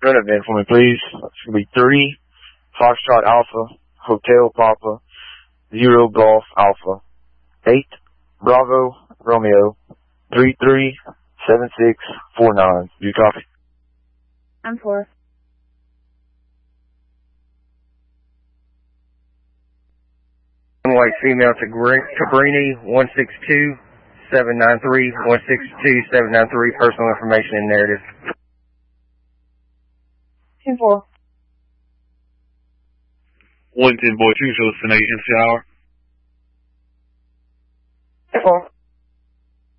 Run event for me, please. It's going to be 3 Foxtrot Alpha, Hotel Papa, 0 Golf Alpha, 8 Bravo Romeo, 337649. Do you copy? I'm 4. White female to Cabrini, 162-793, 162-793, personal information and narrative. 10-4. 110 boy 2, show us an agent shower. 4.